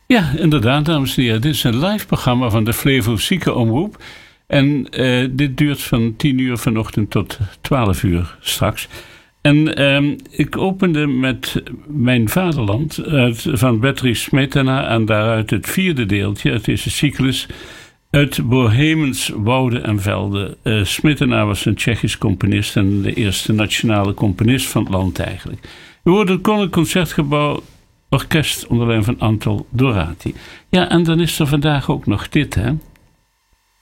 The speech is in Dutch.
Ja, inderdaad, dames en heren. Dit is een live programma van de Flevo-Zieke Omroep. En dit duurt van 10 uur vanochtend tot 12 uur straks. En ik opende met Mijn Vaderland van Bedřich Smetana en daaruit het 4e deeltje uit deze cyclus uit Bohemens wouden en velden. Smetana was een Tsjechisch componist en de eerste nationale componist van het land eigenlijk. We hoorden het Koninklijk Concertgebouw Orkest onder leiding van Anton Dorati. Ja, en dan is er vandaag ook nog dit, hè.